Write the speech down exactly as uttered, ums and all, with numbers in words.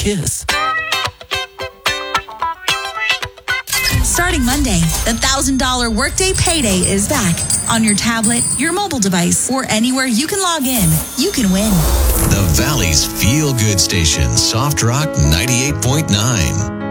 kiss. Starting Monday, the one thousand dollars Workday Payday is back. On your tablet, your mobile device, or anywhere you can log in, you can win. The Valley's Feel Good Station, Soft Rock ninety-eight point nine.